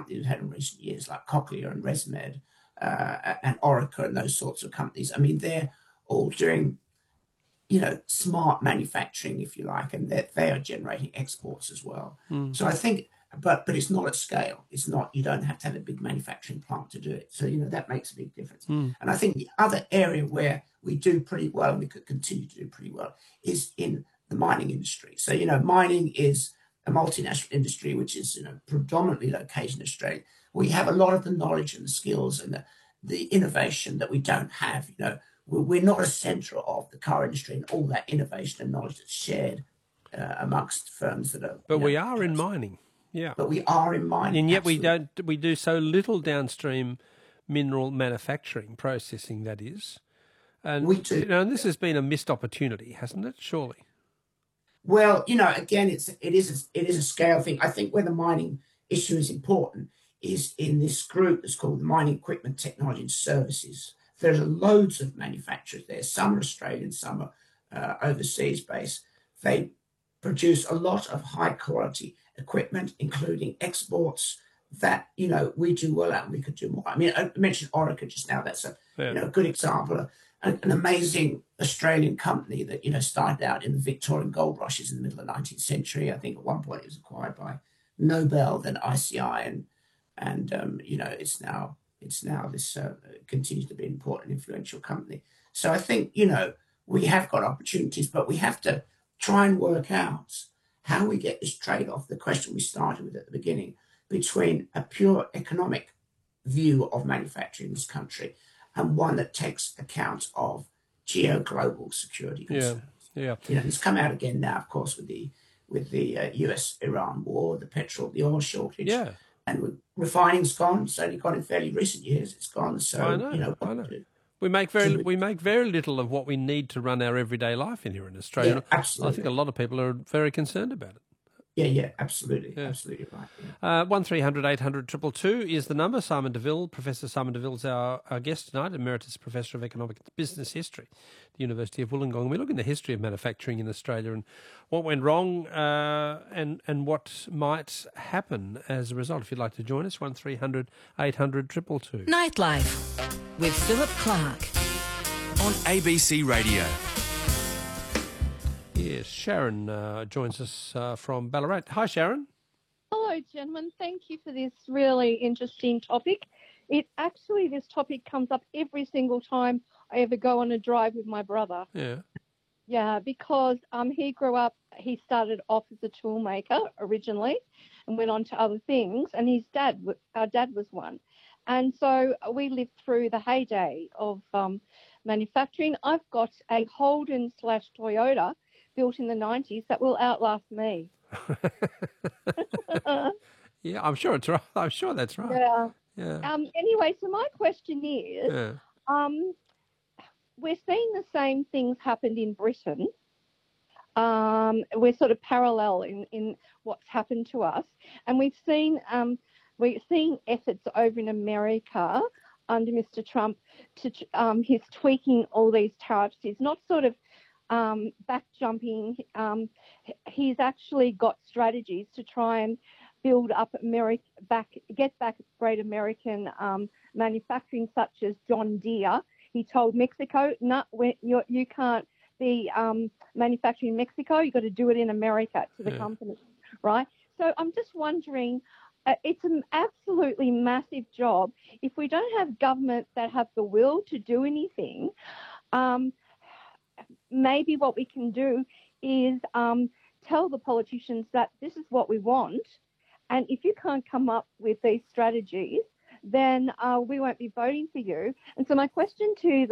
companies we've had in recent years, like Cochlear and ResMed and Orica and those sorts of companies. I mean, they're all doing, smart manufacturing, if you like, and that they are generating exports as well. So I think, but it's not at scale. It's not, you don't have to have a big manufacturing plant to do it. So, that makes a big difference. And I think the other area where we do pretty well, and we could continue to do pretty well, is in the mining industry. So, mining is a multinational industry, which is, predominantly located in Australia. We have a lot of the knowledge and the skills and the innovation that we don't have. We're not a centre of the car industry and all that innovation and knowledge that's shared amongst firms that are. But we are in mining, yeah. But we are in mining, and yet absolutely. we do so little downstream mineral manufacturing, processing, that is. And we do. And this has been a missed opportunity, hasn't it? Surely. Well, again, it is a scale thing. I think where the mining issue is important is in this group that's called Mining Equipment Technology and Services. There's loads of manufacturers there. Some are Australian, some are overseas based. They produce a lot of high quality equipment, including exports that, we do well at and we could do more. I mean, I mentioned Orica just now. That's a good example. An amazing Australian company that, started out in the Victorian gold rushes in the middle of the 19th century. I think at one point it was acquired by Nobel, then ICI, and it's now this continues to be an important, influential company. So I think, we have got opportunities, but we have to try and work out how we get this trade-off, the question we started with at the beginning, between a pure economic view of manufacturing in this country and one that takes account of geo-global security concerns. Yeah. It's come out again now, of course, with the US-Iran war, the oil shortage. Yeah. And refining's gone. It's only gone in fairly recent years. It's gone. So, I know. We make very little of what we need to run our everyday life in here in Australia. Yeah, absolutely. I think a lot of people are very concerned about it. Yeah, absolutely. Yeah. Absolutely right. Yeah. 1300 800 222 is the number. Simon Deville, Professor Simon Deville's our guest tonight, Emeritus Professor of Economic Business History at the University of Wollongong. We look in the history of manufacturing in Australia and what went wrong and what might happen as a result. If you'd like to join us, 1300 800 222. Nightlife with Philip Clark on ABC Radio. Yes, Sharon joins us from Ballarat. Hi, Sharon. Hello, gentlemen. Thank you for this really interesting topic. This topic comes up every single time I ever go on a drive with my brother. Yeah. Yeah, because he started off as a tool maker originally and went on to other things, and our dad was one. And so we lived through the heyday of manufacturing. I've got a Holden/Toyota built in the 90s that will outlast me. Yeah, I'm sure it's right. I'm sure that's right. Yeah. Anyway, so my question is, we're seeing the same things happened in Britain. We're sort of parallel in what's happened to us, and we're seeing efforts over in America under Mr. Trump to he's tweaking all these tariffs. He's not sort of back jumping. He's actually got strategies to try and build up get back great American manufacturing, such as John Deere. He told Mexico, no, you can't be manufacturing in Mexico. You've got to do it in America to the company, right? So I'm just wondering, it's an absolutely massive job. If we don't have government that have the will to do anything, maybe what we can do is tell the politicians that this is what we want, and if you can't come up with these strategies, then we won't be voting for you. And so my question to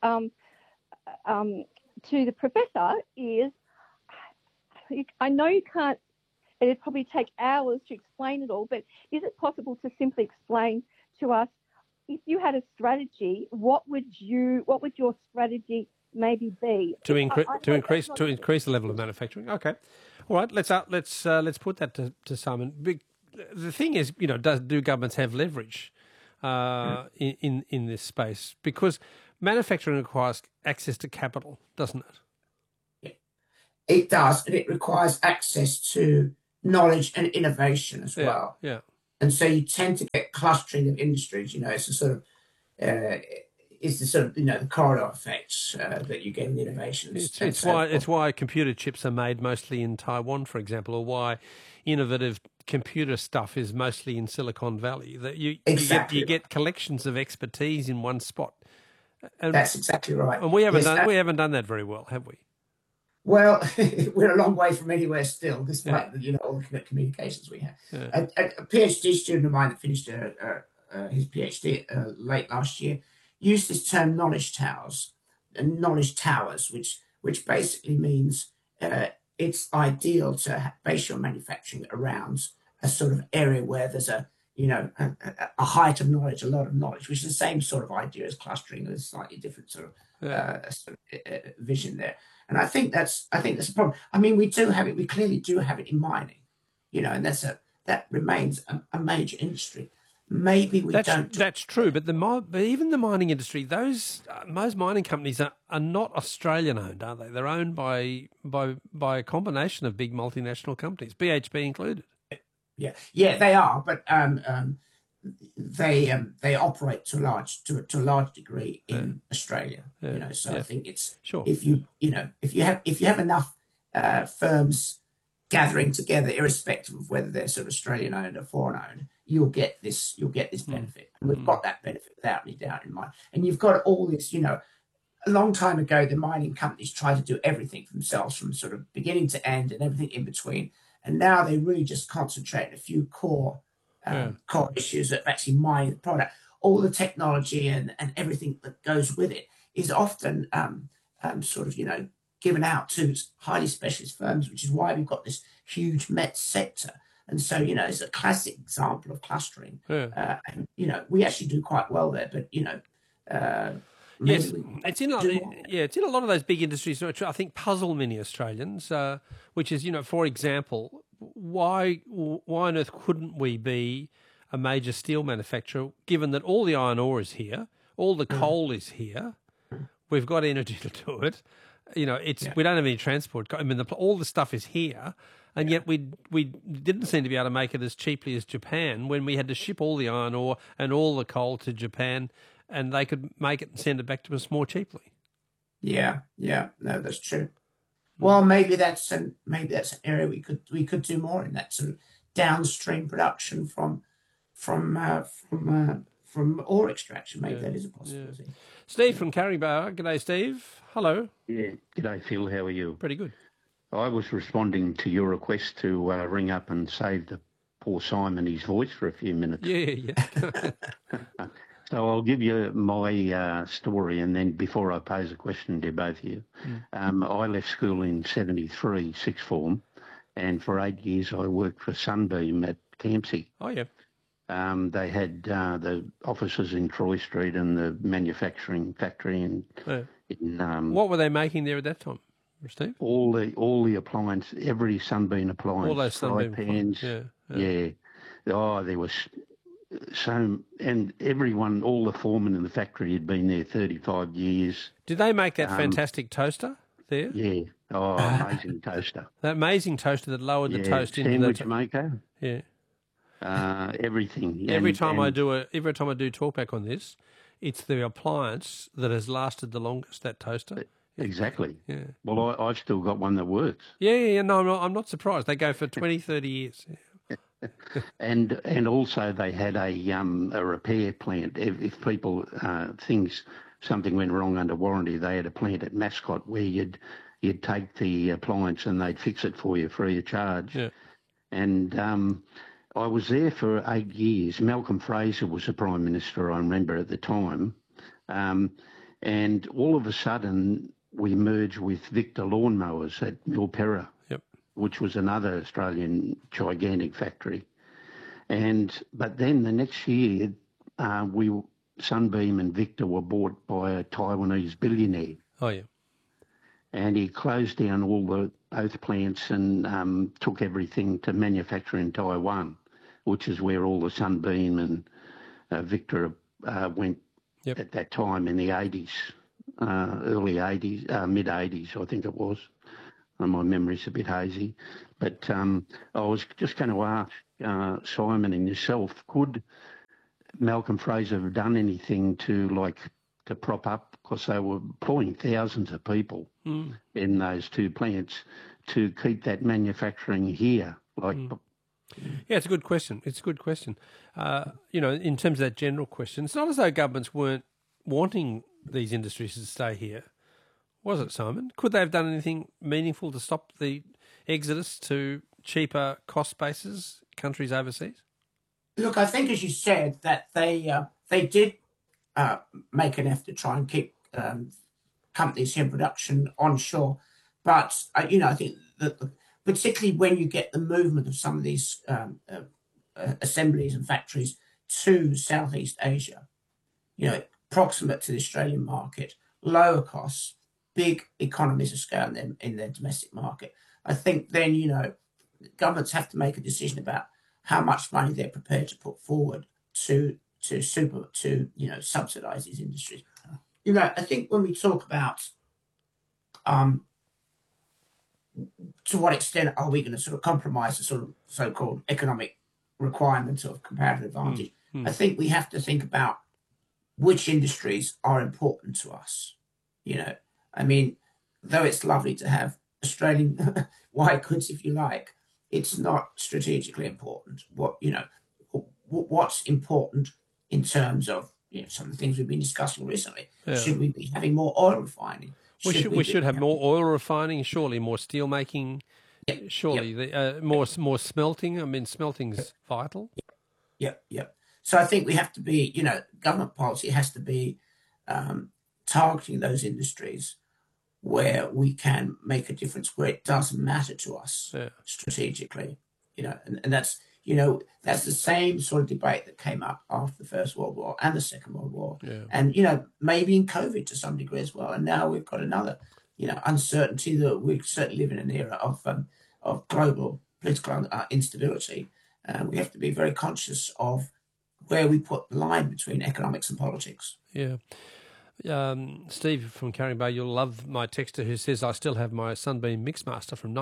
the professor is, I know you can't, it'd probably take hours to explain it all, but is it possible to simply explain to us, if you had a strategy, what would your strategy maybe be to increase the level of manufacturing? Okay, all right. Let's put that to Simon. The thing is, do governments have leverage in this space? Because manufacturing requires access to capital, doesn't it? It does, and it requires access to knowledge and innovation as well. Yeah. And so you tend to get clustering of industries. It's a sort of uh, it's the sort of the corridor effects that you get in innovations. It's why computer chips are made mostly in Taiwan, for example, or why innovative computer stuff is mostly in Silicon Valley. That you get collections of expertise in one spot. And, that's exactly right. And we haven't done that very well, have we? Well, we're a long way from anywhere still, despite all the communications we have. Yeah. A PhD student of mine that finished his PhD late last year used this term knowledge towers, which basically means it's ideal to base your manufacturing around a sort of area where there's a height of knowledge, a lot of knowledge, which is the same sort of idea as clustering. There's a slightly different sort of vision there. And I think that's a problem. I mean, we do have it. We clearly do have it in mining, and that remains a major industry. Maybe we don't. That's true, but even the mining industry, most mining companies are not Australian owned, are they? They're owned by a combination of big multinational companies, BHP included. Yeah, they are, but they operate to a large degree in Australia. I think it's sure. If you have enough firms gathering together, irrespective of whether they're sort of Australian owned or foreign owned, you'll get this benefit. And we've got that benefit without any doubt in mind. And you've got all this, a long time ago, the mining companies tried to do everything for themselves from sort of beginning to end and everything in between. And now they really just concentrate on a few core issues that actually mine the product. All the technology and everything that goes with it is often given out to highly specialist firms, which is why we've got this huge met sector. And so, it's a classic example of clustering. And, we actually do quite well there, but, yes, it's in a lot of those big industries which I think puzzle many Australians, which is, for example, why on earth couldn't we be a major steel manufacturer, given that all the iron ore is here, all the coal is here, we've got energy to do it, we don't have any transport. I mean, all the stuff is here, and yet we didn't seem to be able to make it as cheaply as Japan when we had to ship all the iron ore and all the coal to Japan, and they could make it and send it back to us more cheaply. Yeah, no, that's true. Well, maybe that's an area we could do more in, that sort of downstream production from ore extraction. Maybe that is a possibility. Yeah. Steve from Carriebar. G'day, Steve. Hello. Yeah, g'day, Phil. How are you? Pretty good. I was responding to your request to ring up and save the poor Simon his voice for a few minutes. Yeah. So I'll give you my story, and then before I pose a question to both of you, I left school in 73, sixth form, and for 8 years I worked for Sunbeam at Campsie. Oh, yeah. They had the offices in Troy Street and the manufacturing factory in what were they making there at that time, Steve? All the appliance, every Sunbeam appliance, all those Sunbeam pans. Yeah. Oh, there was so, and everyone, all the foremen in the factory had been there 35 years. Did they make that fantastic toaster there? Yeah. Oh, amazing toaster. That amazing toaster that lowered the toast into the sandwich maker. Yeah. Everything. Every time I do talkback on this, it's the appliance that has lasted the longest, that toaster. Exactly. Yeah. Well, I've still got one that works. Yeah. No, I'm not surprised. They go for 20, 30 years. Yeah. And also they had a repair plant. If people something went wrong under warranty, they had a plant at Mascot where you'd take the appliance and they'd fix it for you free of charge. Yeah. And I was there for 8 years. Malcolm Fraser was the Prime Minister, I remember, at the time. And all of a sudden we merged with Victor Lawnmowers at Milperra, which was another Australian gigantic factory. But then the next year, Sunbeam and Victor were bought by a Taiwanese billionaire. Oh, yeah. And he closed down both plants and took everything to manufacture in Taiwan, which is where all the Sunbeam and Victor went at that time in the 80s, early 80s, mid-80s, I think it was. My memory's a bit hazy. But I was just going to ask Simon and yourself, could Malcolm Fraser have done anything to prop up, because they were employing thousands of people in those two plants, to keep that manufacturing here? Yeah, it's a good question. It's a good question. In terms of that general question, it's not as though governments weren't wanting these industries to stay here, was it, Simon? Could they have done anything meaningful to stop the exodus to cheaper cost bases, countries overseas? Look, I think, as you said, that they did make an effort to try and keep companies here in production onshore. But, I think that particularly when you get the movement of some of these assemblies and factories to Southeast Asia, proximate to the Australian market, lower costs, big economies of scale in their domestic market, I think then, governments have to make a decision about how much money they're prepared to put forward to subsidise these industries. I think when we talk about to what extent are we going to sort of compromise the sort of so-called economic requirements of comparative advantage, I think we have to think about which industries are important to us. Though it's lovely to have Australian white goods, if you like, it's not strategically important. What's important in terms of some of the things we've been discussing recently? Yeah. Should we be having more oil refining? We should have more oil refining. Surely more steel making. Yep. Surely more smelting. Smelting's vital. Yep. So I think we have to be. Government policy has to be targeting those industries where we can make a difference, where it doesn't matter to us strategically. And that's that's the same sort of debate that came up after the First World War and the Second World War, and maybe in COVID to some degree as well. And now we've got another uncertainty that we certainly live in an era of global political instability, and we have to be very conscious of where we put the line between economics and politics. Yeah. Steve from Carrying Bay, you'll love my texter who says, I still have my Sunbeam Mixmaster from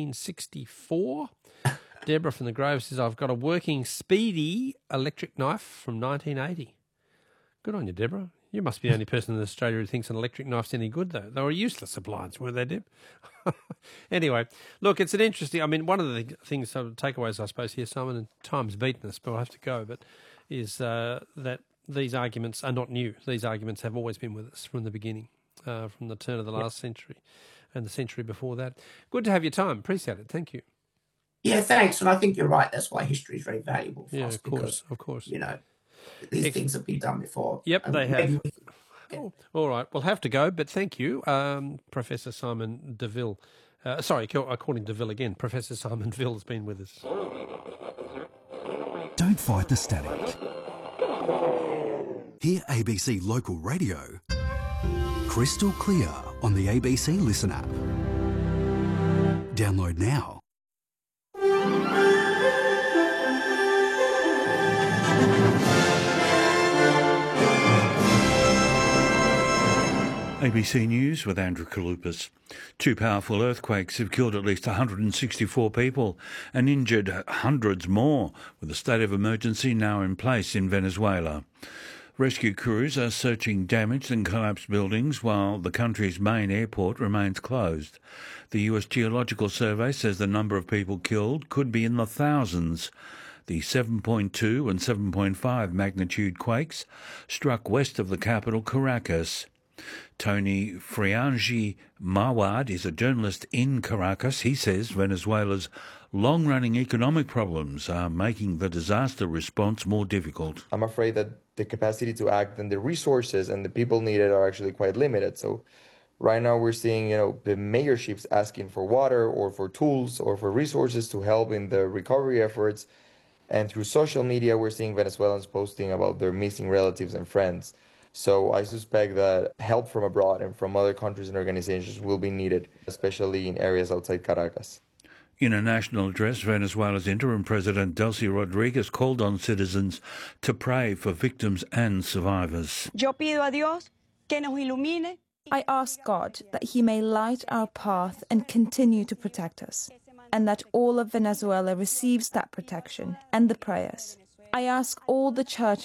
1964. Deborah from the Grove says, I've got a working Speedy electric knife from 1980. Good on you, Deborah. You must be the only person in Australia who thinks an electric knife's any good, though. They were a useless appliance, weren't they, Deb? Anyway, look, it's an interesting... one of the things, takeaways, I suppose, here, Simon, and time's beaten us, but I'll have to go, but is that these arguments are not new. These arguments have always been with us from the beginning, from the turn of the last century and the century before that. Good to have your time. Appreciate it. Thank you. Yeah, thanks. And I think you're right. That's why history is very valuable for us. Of course. These things have been done before. Yep, they have. All right. We'll have to go, but thank you, Professor Simon DeVille. According to DeVille again, Professor Simon DeVille has been with us. Don't fight the static. Hear ABC Local Radio crystal clear on the ABC Listen app. Download now. ABC News with Andrew Kalupas. Two powerful earthquakes have killed at least 164 people and injured hundreds more, with a state of emergency now in place in Venezuela. Rescue crews are searching damaged and collapsed buildings while the country's main airport remains closed. The US Geological Survey says the number of people killed could be in the thousands. The 7.2 and 7.5 magnitude quakes struck west of the capital, Caracas. Tony Friangi Mawad is a journalist in Caracas. He says Venezuela's long-running economic problems are making the disaster response more difficult. I'm afraid that the capacity to act and the resources and the people needed are actually quite limited. So right now we're seeing, the mayorships asking for water or for tools or for resources to help in the recovery efforts. And through social media, we're seeing Venezuelans posting about their missing relatives and friends. So I suspect that help from abroad and from other countries and organizations will be needed, especially in areas outside Caracas. In a national address, Venezuela's interim president, Delcy Rodriguez, called on citizens to pray for victims and survivors. Yo pido a Dios que nos ilumine. I ask God that He may light our path and continue to protect us. and that all of Venezuela receives that protection and the prayers. I ask all the churches